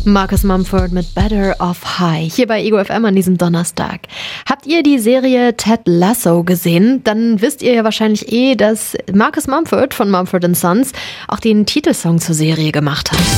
Marcus Mumford mit Better Off High, hier bei Ego FM an diesem Donnerstag. Habt ihr die Serie Ted Lasso gesehen? Dann wisst ihr ja wahrscheinlich dass Marcus Mumford von Mumford & Sons auch den Titelsong zur Serie gemacht hat.